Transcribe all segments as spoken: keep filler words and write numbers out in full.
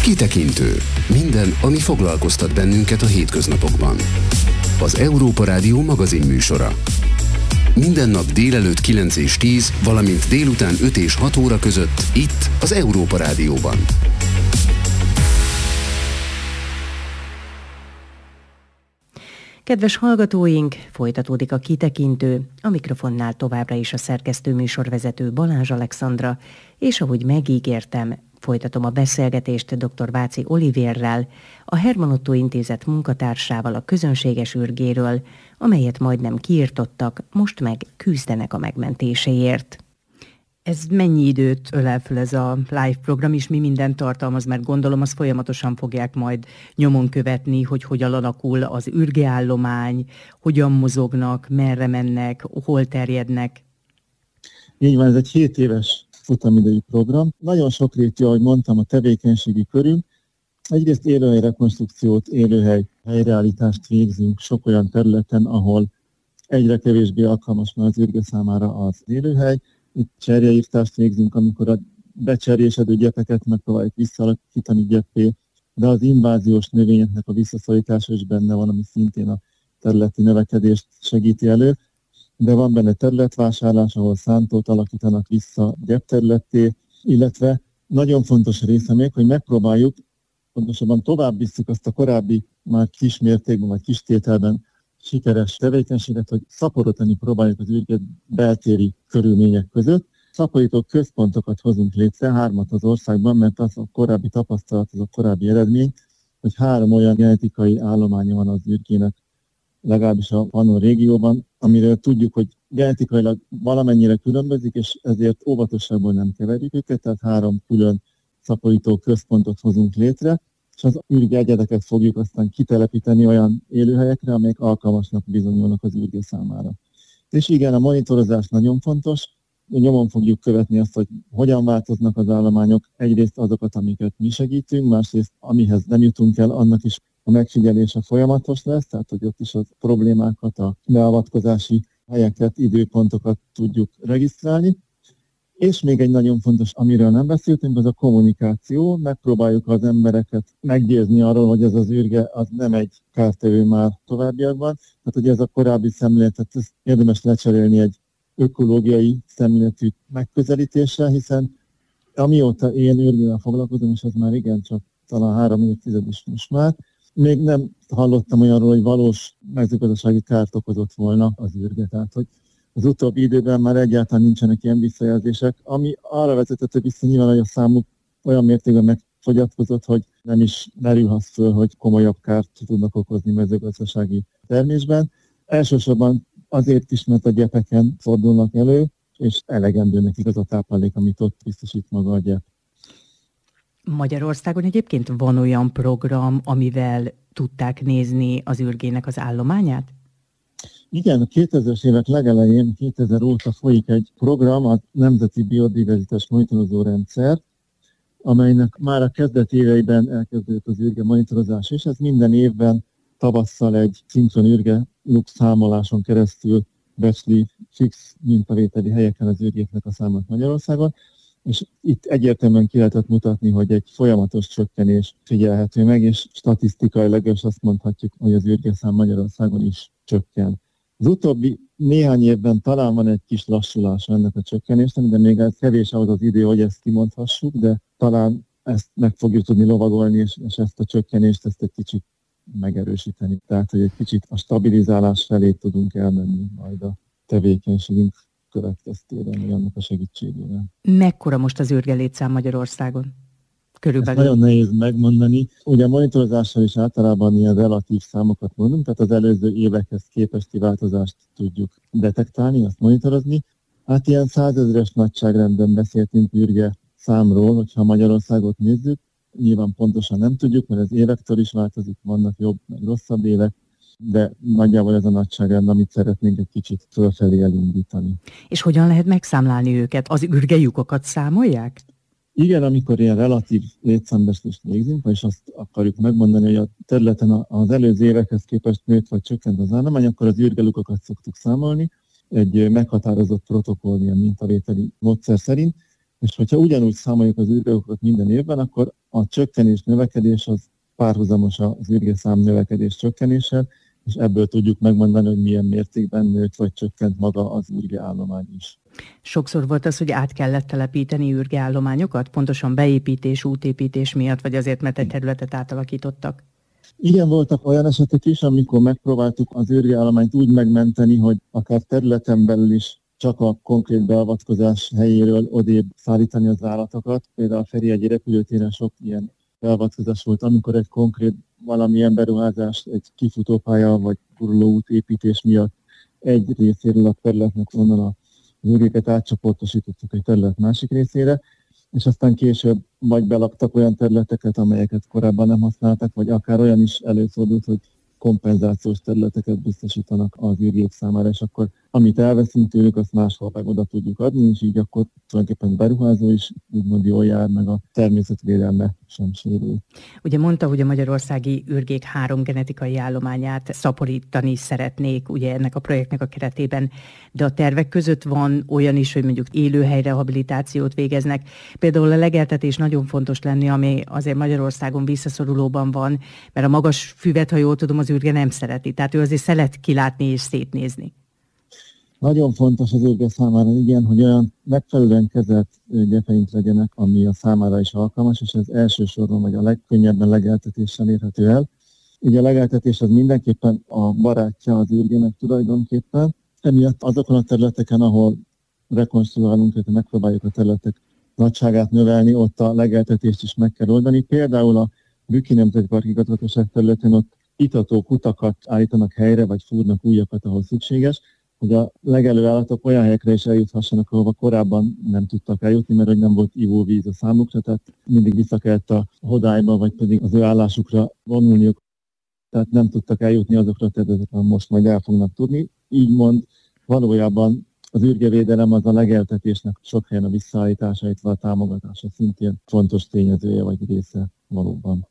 Kitekintő. Minden, ami foglalkoztat bennünket a hétköznapokban. Az Európa Rádió magazin műsora. Minden nap délelőtt kilenc és tíz, valamint délután öt és hat óra között itt az Európa Rádióban. Kedves hallgatóink, folytatódik a Kitekintő, a mikrofonnál továbbra is a szerkesztő műsorvezető Balázs Alexandra, és ahogy megígértem, folytatom a beszélgetést dr. Váci Olivérrel, a Herman Otto Intézet munkatársával a közönséges ürgéről, amelyet majdnem kiirtottak, most meg küzdenek a megmentéséért. Ez mennyi időt ölel föl ez a live program, és mi mindent tartalmaz, mert gondolom, azt folyamatosan fogják majd nyomon követni, hogy hogyan alakul az ürgeállomány, hogyan mozognak, merre mennek, hol terjednek. Így van, ez egy hét éves futamidejű program. Nagyon sokrétű, ahogy mondtam, a tevékenységi körünk. Egyrészt élőhely rekonstrukciót, élőhely helyreállítást végzünk sok olyan területen, ahol egyre kevésbé alkalmas már az ürge számára az élőhely. Itt cserjeírtást végzünk, amikor a becserjésedő gyepeket megpróbáljuk visszaalakítani gyeppé, de az inváziós növényeknek a visszaszorítása is benne van, ami szintén a területi növekedést segíti elő. De van benne területvásárlás, ahol szántót alakítanak vissza gyepterületté, illetve nagyon fontos része még, hogy megpróbáljuk, pontosabban tovább visszük azt a korábbi, már kis mértékben vagy kis tételben sikeres tevékenységet, hogy szaporítani próbáljuk az ürge beltéri körülmények között. Szaporító központokat hozunk létre, hármat az országban, mert az a korábbi tapasztalat, az a korábbi eredmény, hogy három olyan genetikai állománya van az ürgének, legalábbis a Pannon régióban, amiről tudjuk, hogy genetikailag valamennyire különbözik, és ezért óvatosságból nem keverjük őket, tehát három külön szaporító központot hozunk létre, és az ürge egyedeket fogjuk aztán kitelepíteni olyan élőhelyekre, amelyek alkalmasnak bizonyulnak az ürge számára. És igen, a monitorozás nagyon fontos, nyomon fogjuk követni azt, hogy hogyan változnak az állományok, egyrészt azokat, amiket mi segítünk, másrészt amihez nem jutunk el, annak is a megfigyelése folyamatos lesz, tehát hogy ott is a problémákat, a beavatkozási helyeket, időpontokat tudjuk regisztrálni. És még egy nagyon fontos, amiről nem beszéltünk, az a kommunikáció. Megpróbáljuk az embereket meggyőzni arról, hogy ez az ürge az nem egy kártevő már továbbiakban. Tehát, hogy ez a korábbi szemléletet érdemes lecserélni egy ökológiai szemléletű megközelítéssel, hiszen amióta én ürgével foglalkozom, és ez már igencsak talán három évtized is most már, még nem hallottam olyanról, hogy valós mezőgazdasági kárt okozott volna az ürge. Tehát, hogy az utóbbi időben már egyáltalán nincsenek ilyen visszajelzések, ami arra vezetett vissza nyilván, hogy a számuk olyan mértékben megfogyatkozott, hogy nem is merülhet föl, hogy komolyabb kárt tudnak okozni mezőgazdasági termésben. Elsősorban azért is, mert a gyepeken fordulnak elő, és elegendő nekik az a táplálék, amit ott biztosít maga a gyep. Magyarországon egyébként van olyan program, amivel tudták nézni az ürgének az állományát? Igen, a kétezres évek legelején, kétezer óta folyik egy program, a Nemzeti Biodiverzitás Monitorozó Rendszer, amelynek már a kezdeti éveiben elkezdődött az ürge monitorozás, és ez minden évben tavasszal egy szinkron ürge lux számoláson keresztül becsli fix mintavételi helyeken az ürgéknek a számát Magyarországon, és itt egyértelműen ki lehetett mutatni, hogy egy folyamatos csökkenés figyelhető meg, és statisztikailag is azt mondhatjuk, hogy az ürgeszám Magyarországon is csökken. Az utóbbi néhány évben talán van egy kis lassulása ennek a csökkenésnek, de még ez kevés ahhoz az idő, hogy ezt kimondhassuk, de talán ezt meg fogjuk tudni lovagolni, és, és ezt a csökkenést ezt egy kicsit megerősíteni. Tehát, hogy egy kicsit a stabilizálás felé tudunk elmenni majd a tevékenységünk következtében, vagy annak a segítségével. Mekkora most az ürge létszám Magyarországon? Körülbelül. Ezt nagyon nehéz megmondani. Ugye a monitorozással is általában ilyen relatív számokat mondunk, tehát az előző évekhez képesti változást tudjuk detektálni, azt monitorozni. Hát ilyen százezres nagyságrendben beszéltünk ürge számról, hogyha Magyarországot nézzük. Nyilván pontosan nem tudjuk, mert az évektől is változik, vannak jobb, meg rosszabb évek, de nagyjából ez a nagyságrend, amit szeretnénk egy kicsit fölfelé elindítani. És hogyan lehet megszámlálni őket? Az ürgejukokat számolják? Igen, amikor ilyen relatív létszámbecslést végzünk, és azt akarjuk megmondani, hogy a területen az előző évekhez képest nőtt vagy csökkent az állomány, akkor az ürgelukokat szoktuk számolni egy meghatározott protokoll, ilyen mintavételi módszer szerint, És hogyha ugyanúgy számoljuk az űrgejogokat minden évben, akkor a csökkenés, növekedés az párhuzamos az űrgeszám növekedés csökkenéssel, és ebből tudjuk megmondani, hogy milyen mértékben nőtt vagy csökkent maga az űrgeállomány is. Sokszor volt az, hogy át kellett telepíteni űrgeállományokat, pontosan beépítés, útépítés miatt, vagy azért, mert egy területet átalakítottak? Igen, voltak olyan esetek is, amikor megpróbáltuk az űrgeállományt úgy megmenteni, hogy akár területen belül is csak a konkrét beavatkozás helyéről odébb szállítani az állatokat. Például a Ferihegyi repülőtéren sok ilyen beavatkozás volt, amikor egy konkrét valamilyen beruházás, egy kifutópálya vagy gurulóút építés miatt egy részéről a területnek onnan az űrgeket átcsoportosítottuk egy terület másik részére, és aztán később vagy belaktak olyan területeket, amelyeket korábban nem használtak, vagy akár olyan is előfordult, hogy kompenzációs területeket biztosítanak az űrgép számára, és akkor amit elveszünk tőlük, azt máshol meg oda tudjuk adni, és így akkor tulajdonképpen beruházó is úgymond jól jár, meg a természetvédelme sem sérül. Ugye mondta, hogy a magyarországi űrgék három genetikai állományát szaporítani szeretnék, ugye ennek a projektnek a keretében, de a tervek között van olyan is, hogy mondjuk élőhelyrehabilitációt végeznek. Például a legeltetés nagyon fontos lenni, ami azért Magyarországon visszaszorulóban van, mert a magas füvet, ha jól tudom, az űrge nem szereti, tehát ő azért szeret kilátni és szétnézni. Nagyon fontos az űrge számára, igen, hogy olyan megfelelően kezelt gyepeink legyenek, ami a számára is alkalmas, és ez elsősorban vagy a legkönnyebben legeltetéssel érhető el. Ugye a legeltetés az mindenképpen a barátja az űrgének tulajdonképpen, emiatt azokon a területeken, ahol rekonstruálunk, tehát megpróbáljuk a területek nagyságát növelni, ott a legeltetést is meg kell oldani. Például a Bükki Nemzeti Park igazgatóság területén ott itató kutakat állítanak helyre, vagy fúrnak újakat, ahol szükséges, hogy a legelő állatok olyan helyekre is eljuthassanak, ahova korábban nem tudtak eljutni, mert hogy nem volt ivóvíz a számukra, tehát mindig vissza kellett a hodályba, vagy pedig az ő állásukra vonulniuk, tehát nem tudtak eljutni azokra a területekre, most majd el fognak tudni. Így mond, valójában az űrgevédelem az a legeltetésnek sok helyen a visszaállítása, illetve a támogatása szintén fontos tényezője vagy része valóban.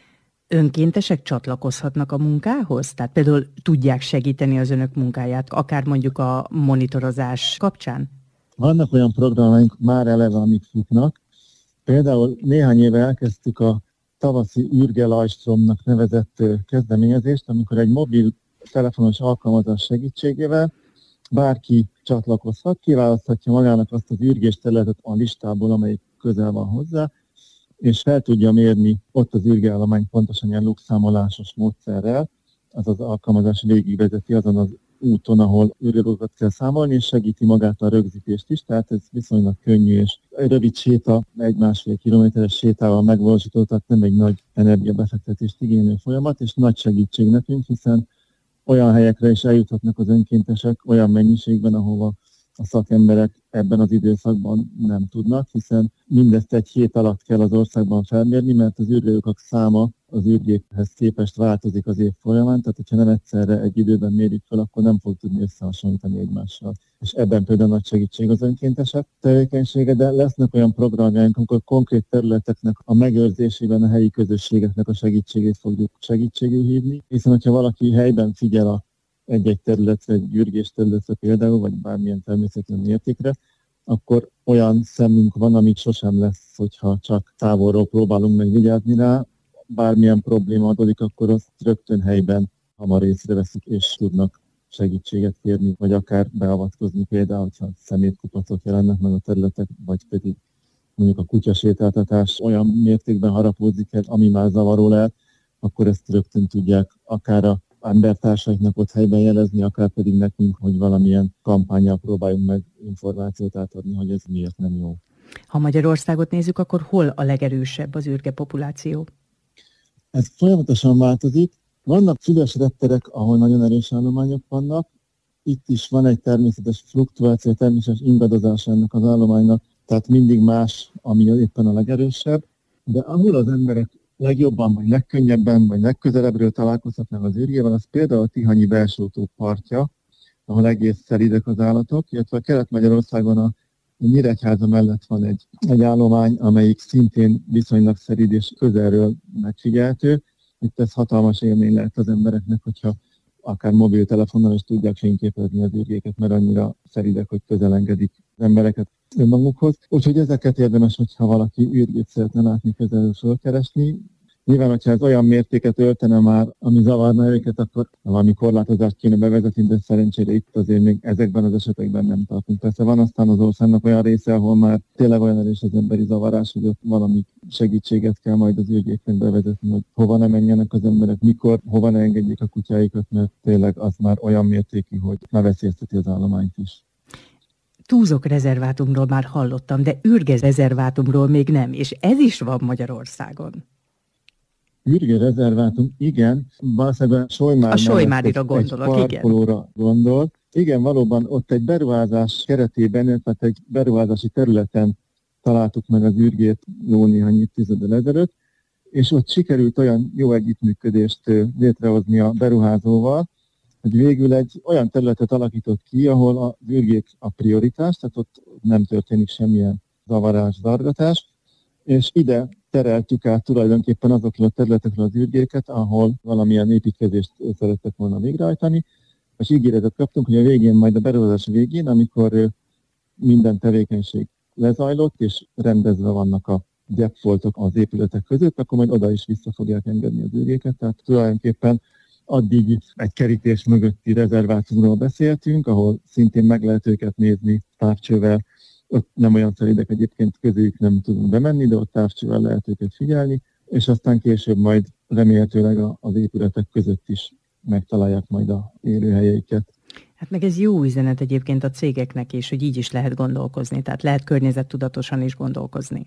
Önkéntesek csatlakozhatnak a munkához? Tehát például tudják segíteni az önök munkáját, akár mondjuk a monitorozás kapcsán? Vannak olyan programjaink már eleve, amik futnak. Például néhány éve elkezdtük a tavaszi űrge Lajstromnak nevezett kezdeményezést, amikor egy mobil telefonos alkalmazás segítségével bárki csatlakozhat, kiválaszthatja magának azt az űrgés területet a listából, amelyik közel van hozzá, és fel tudja mérni ott az űrgeállomány pontosan ilyen lukszámolásos módszerrel, az az alkalmazás végigvezeti azon az úton, ahol űrgeológokat kell számolni, és segíti magát a rögzítést is, tehát ez viszonylag könnyű, és egy rövid séta, egy-másfél kilométeres sétával megvalósított, tehát nem egy nagy energiabefektetést igénylő folyamat, és nagy segítség nekünk, hiszen olyan helyekre is eljuthatnak az önkéntesek olyan mennyiségben, ahova a szakemberek ebben az időszakban nem tudnak, hiszen mindezt egy hét alatt kell az országban felmérni, mert az űrgeológok száma az űrgéphez képest változik az év folyamán, tehát hogyha nem egyszerre egy időben mérjük fel, akkor nem fog tudni összehasonlítani egymással. És ebben például nagy segítség az önkéntesek tevékenysége, de lesznek olyan programjaink, amikor konkrét területeknek a megőrzésében a helyi közösségeknek a segítségét fogjuk segítségül hívni, hiszen hogyha valaki helyben figyel a egy-egy területre, egy űrgés területre például, vagy bármilyen természetlen értékre, akkor olyan szemünk van, amit sosem lesz, hogyha csak távolról próbálunk megvigyázni rá. Bármilyen probléma adódik, akkor azt rögtön helyben hamar észreveszik, és tudnak segítséget kérni, vagy akár beavatkozni, például, hogyha szemétkupacok jelennek meg a területek, vagy pedig mondjuk a kutyasétáltatás olyan mértékben harapódzik el, ami már zavaró lehet, akkor ezt rögtön tudják akár a embertársaiknak ott helyben jelezni, akár pedig nekünk, hogy valamilyen kampánnyal próbáljunk meg információt átadni, hogy ez miért nem jó. Ha Magyarországot nézzük, akkor hol a legerősebb az űrge populáció? Ez folyamatosan változik. Vannak füves repterek, ahol nagyon erős állományok vannak. Itt is van egy természetes fluktuáció, természetes ingadozás ennek az állománynak, tehát mindig más, ami éppen a legerősebb. De ahol az emberek legjobban, vagy legkönnyebben, vagy legközelebbről találkozhatnak az űrgével, az például a Tihanyi belsőtó partja, ahol egész szelídek az állatok, illetve a Kelet-Magyarországon a Nyíregyháza mellett van egy, egy állomány, amelyik szintén viszonylag szelíd és közelről megfigyelhető. Itt ez hatalmas élmény lehet az embereknek, hogyha akár mobiltelefonnal is tudják fényképezni az űrgéket, mert annyira szelídek, hogy közel engedik az embereket. önmagukhoz. Úgyhogy ezeket érdemes, hogyha valaki ürgét szeretne látni, közelről fölkeresni. Nyilván, hogyha ez olyan mértéket öltene már, ami zavarna őket, akkor valami korlátozást kéne bevezetni, de szerencsére itt azért még ezekben az esetekben nem tartunk. Persze van aztán az országnak olyan része, ahol már tényleg olyan erős az emberi zavarás, hogy ott valami segítséget kell majd az ürgéknek bevezetni, hogy hova ne menjenek az emberek, mikor, hova ne engedjék a kutyáikat, mert tényleg az már olyan mértékű, hogy már veszélyezteti az állományt is. Túzok rezervátumról már hallottam, de ürge rezervátumról még nem, és ez is van Magyarországon. Ürge rezervátum, igen, valószínűleg Solymár a Solymárira gondolok, egy parkolóra gondol. Igen, valóban ott egy beruházás keretében, tehát egy beruházási területen találtuk meg az ürgét jó néhány évtizeddel ezelőtt, és ott sikerült olyan jó együttműködést létrehozni a beruházóval, hogy végül egy olyan területet alakított ki, ahol az ürgék a prioritás, tehát ott nem történik semmilyen zavarás, zargatás, és ide tereltük át tulajdonképpen azokról a területekről az ürgéket, ahol valamilyen építkezést szerettek volna végrehajtani, és ígéretet kaptunk, hogy a végén, majd a beruházás végén, amikor minden tevékenység lezajlott, és rendezve vannak a gyepfoltok az épületek között, akkor majd oda is vissza fogják engedni az ürgéket. Tehát tulajdonképpen addig egy kerítés mögötti rezervátumról beszéltünk, ahol szintén meg lehet őket nézni távcsővel. Ott nem olyan szelídek egyébként, közéjük nem tudunk bemenni, de ott távcsővel lehet őket figyelni, és aztán később majd remélhetőleg az épületek között is megtalálják majd a élőhelyeiket. Hát meg ez jó üzenet egyébként a cégeknek is, hogy így is lehet gondolkozni, tehát lehet környezettudatosan is gondolkozni.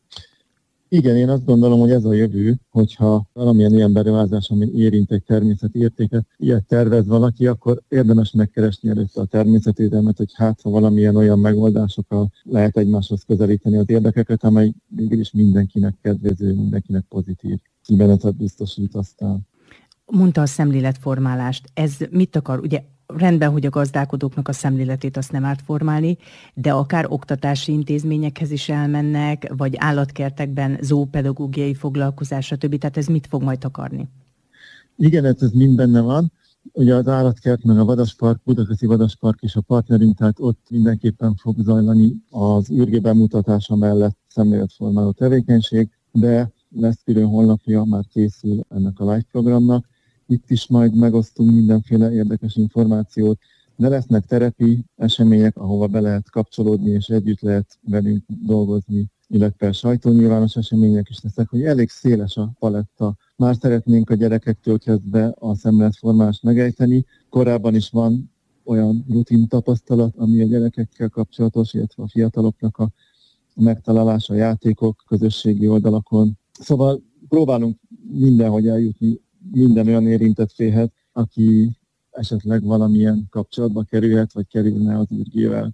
Igen, én azt gondolom, hogy ez a jövő, hogyha valamilyen ilyen beruházás, ami érint egy természeti értéket, ilyet tervez valaki, akkor érdemes megkeresni előtte a természetvédelmet, hogy hát ha valamilyen olyan megoldásokkal lehet egymáshoz közelíteni az érdekeket, amely végül is mindenkinek kedvező, mindenkinek pozitív kimenetet biztosít aztán. Mondta a szemléletformálást, ez mit akar? Ugye rendben, hogy a gazdálkodóknak a szemléletét azt nem árt formálni, de akár oktatási intézményekhez is elmennek, vagy állatkertekben zoopedagógiai foglalkozás, stb. Tehát ez mit fog majd takarni? Igen, ez mind benne van. Ugye az állatkert, meg a vadaspark, Budakeszi Vadaspark és a partnerünk, tehát ott mindenképpen fog zajlani az ürge bemutatása mellett szemléletformáló tevékenység, de lesz külön honlapja, már készül ennek a live programnak. Itt is majd megosztunk mindenféle érdekes információt, de lesznek terepi események, ahova be lehet kapcsolódni, és együtt lehet velünk dolgozni, illetve sajtónyilvános események is lesznek, hogy elég széles a paletta. Már szeretnénk a gyerekektől kezdve a szemléletformálást megejteni. Korábban is van olyan rutin tapasztalat, ami a gyerekekkel kapcsolatos, illetve a fiataloknak a megtalálása, játékok, közösségi oldalakon. Szóval próbálunk mindenhogy eljutni minden olyan érintett félhez, aki esetleg valamilyen kapcsolatba kerülhet, vagy kerülne az ürgével.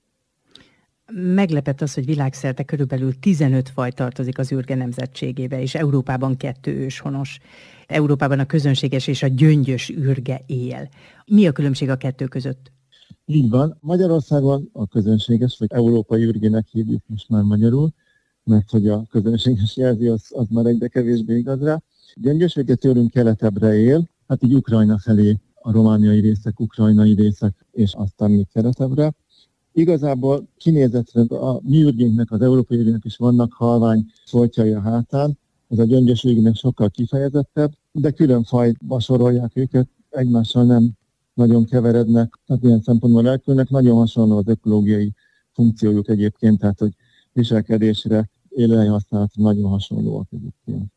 Meglepett az, hogy világszerte körülbelül tizenöt faj tartozik az ürge nemzetségébe, és Európában kettő őshonos. Európában a közönséges és a gyöngyös ürge él. Mi a különbség a kettő között? Így van. Magyarországon a közönséges, vagy európai ürgének hívjuk most már magyarul, mert hogy a közönséges jelzi, az, az már egyre kevésbé igaz rá. Gyöngyös ürge tőlünk keletebbre él, hát így Ukrajna felé, a romániai részek, ukrajnai részek, és aztán még keletebbre. Igazából kinézetre a mi ürgénknek, az európai ürgének is vannak halvány foltjai a hátán, ez a gyöngyös ürgének sokkal kifejezettebb, de külön fajba sorolják őket, egymással nem nagyon keverednek, tehát ilyen szempontból elkülönnek, nagyon hasonló az ökológiai funkciójuk egyébként, tehát hogy viselkedésre, élőhely használatra nagyon hasonlóak egyébként.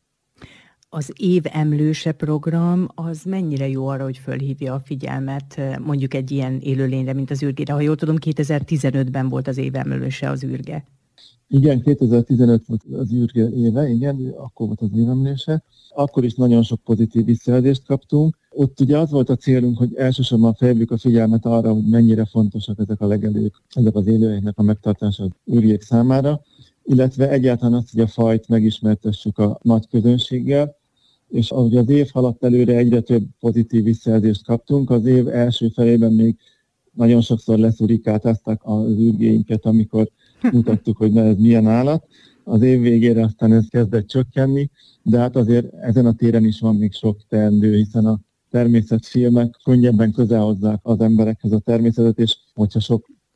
Az év emlőse program az mennyire jó arra, hogy fölhívja a figyelmet mondjuk egy ilyen élőlényre, mint az ürgére? Ha jól tudom, kétezer-tizenötben volt az év emlőse az ürge. Igen, kétezer-tizenöt volt az ürge éve, igen, akkor volt az évemlése. Akkor is nagyon sok pozitív visszajelzést kaptunk. Ott ugye az volt a célunk, hogy elsősorban felhívjuk a figyelmet arra, hogy mennyire fontosak ezek a legelők, ezek az élőhelyeknek a megtartása az ürgék számára, illetve egyáltalán azt, hogy a fajt megismertessük a nagy közönséggel, és ahogy az év haladt előre, egyre több pozitív visszajelzést kaptunk. Az év első felében még nagyon sokszor leszurikáltázták az ürgéinket, amikor mutattuk, hogy na, ez milyen állat. Az év végére aztán ez kezdett csökkenni, de hát azért ezen a téren is van még sok teendő, hiszen a természetfilmek könnyebben közel hozzák az emberekhez a természetet, és hogyha sok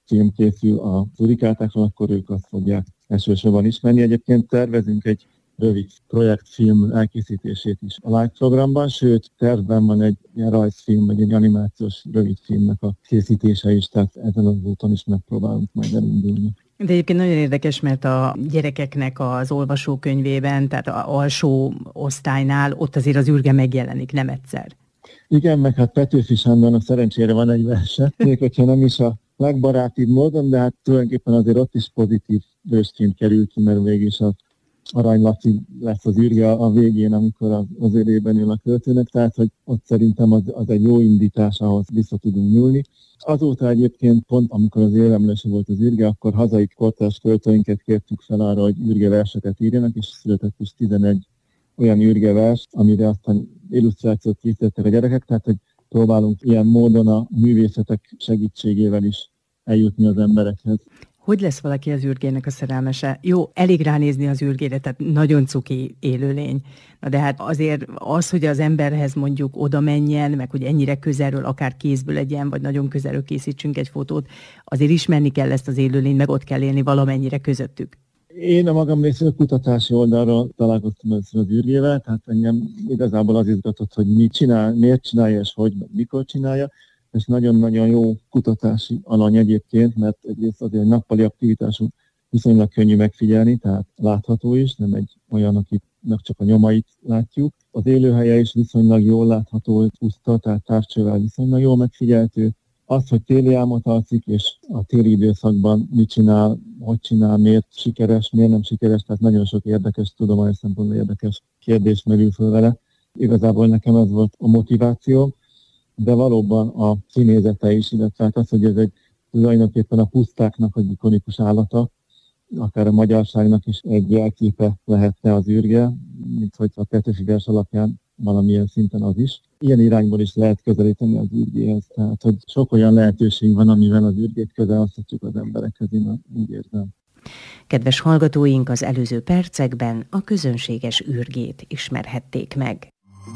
film készül a szurikátákról, akkor ők azt fogják elsősorban ismerni. Egyébként tervezünk egy rövid projektfilm elkészítését is a Live programban, sőt, tervben van egy ilyen rajzfilm, vagy egy animációs rövidfilmnek a készítése is, tehát ezen az úton is megpróbálunk majd elindulni. De egyébként nagyon érdekes, mert a gyerekeknek az olvasókönyvében, tehát az alsó osztálynál ott azért az ürge megjelenik, nem egyszer. Igen, meg hát Petőfi Sándornak szerencsére van egy verse, még hogyha nem is a legbarátibb módon, de hát tulajdonképpen azért ott is pozitív hősként kerül ki, mert végig az Arany Laci lesz az ürge a végén, amikor az, az ölében ül a költőnek, tehát hogy ott szerintem az, az egy jó indítás, ahhoz vissza tudunk nyúlni. Azóta egyébként pont, amikor az évemlése volt az ürge, akkor hazai kortárs költőinket kértük fel arra, hogy ürge verseket írjanak, és született is tizenegy olyan ürge vers, amire aztán illusztrációt készítettek a gyerekek, tehát hogy próbálunk ilyen módon a művészetek segítségével is eljutni az emberekhez. Hogy lesz valaki az ürgének a szerelmese? Jó, elég ránézni az ürgére, tehát nagyon cuki élőlény. Na de hát azért az, hogy az emberhez mondjuk oda menjen, meg hogy ennyire közelről, akár kézből legyen, vagy nagyon közelről készítsünk egy fotót, azért ismerni kell ezt az élőlényt, meg ott kell élni valamennyire közöttük. Én a magam részéről kutatási oldalról találkoztam először az ürgével, tehát engem igazából az izgatott, hogy mit csinál, miért csinálja, és hogy, mikor csinálja. És nagyon-nagyon jó kutatási alany egyébként, mert egyrészt azért nappali aktivitású viszonylag könnyű megfigyelni, tehát látható is, nem egy olyan, akinek csak a nyomait látjuk. Az élőhelye is viszonylag jól látható, puszta, tehát távcsővel viszonylag jól megfigyeltő. Az, hogy téli álmot alszik, és a téli időszakban mit csinál, hogy csinál, miért sikeres, miért nem sikeres, tehát nagyon sok érdekes, tudományos szempontból érdekes kérdés merül föl vele. Igazából nekem ez volt a motiváció, de valóban a kinézete is, illetve az, hogy ez egy tulajdonképpen a pusztáknak egy ikonikus állata, akár a magyarságnak is egy jelképe lehetne az ürge, mint hogy a Petőfi vers alapján valamilyen szinten az is. Ilyen irányból is lehet közelíteni az ürgéhez, tehát hogy sok olyan lehetőség van, amivel az ürgét közelhoztatjuk az emberekhez, én úgy érzem. Kedves hallgatóink, az előző percekben a közönséges ürgét ismerhették meg.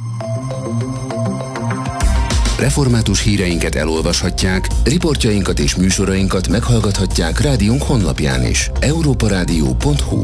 Református híreinket elolvashatják, riportjainkat és műsorainkat meghallgathatják rádiónk honlapján is. európa rádió pont hu.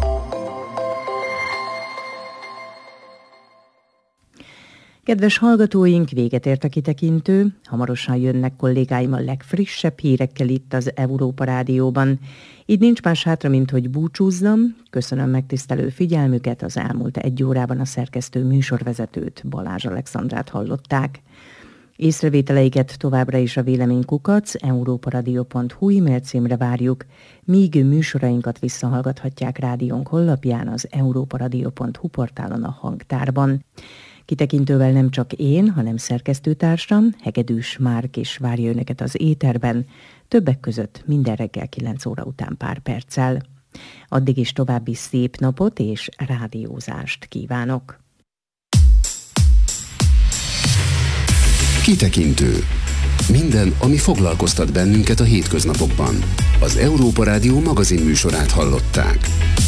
Kedves hallgatóink, véget ért a kitekintő. Hamarosan jönnek kollégáim a legfrissebb hírekkel itt az Európa Rádióban. Így nincs más hátra, mint hogy búcsúzzam. Köszönöm megtisztelő figyelmüket, az elmúlt egy órában a szerkesztő műsorvezetőt, Balázs Alexandrát hallották. Észrevételeiket továbbra is a véleménykukac európaradio pont hu e-mail címre várjuk, míg műsorainkat visszahallgathatják rádiónk honlapján, az európaradio pont hu portálon, a hangtárban. Kitekintővel nem csak én, hanem szerkesztőtársam, Hegedűs Márk is várja önöket az éterben, többek között minden reggel kilenc óra után pár perccel. Addig is további szép napot és rádiózást kívánok! Kitekintő. Minden, ami foglalkoztat bennünket a hétköznapokban. Az Európa Rádió magazin műsorát hallották.